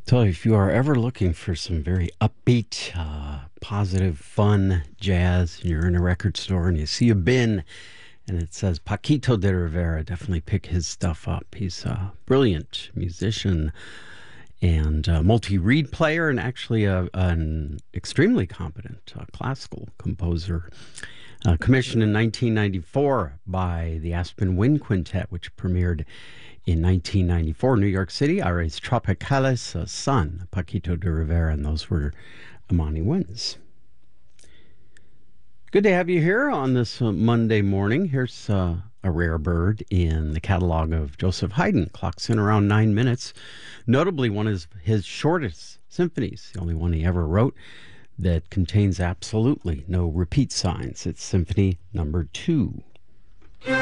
So, if you are ever looking for some very upbeat, positive, fun jazz, and you're in a record store and you see a bin and it says Paquito de Rivera, definitely pick his stuff up. He's a brilliant musician and a multi-reed player, and actually an extremely competent classical composer. Commissioned in 1994 by the Aspen Wind Quintet, which premiered in 1994, New York City, Aires Tropicales, son, Paquito de Rivera, and those were Amani Winds. Good to have you here on this Monday morning. Here's a rare bird in the catalog of Joseph Haydn. Clocks in around 9 minutes. Notably, one of his shortest symphonies, the only one he ever wrote, that contains absolutely no repeat signs. It's Symphony Number 2.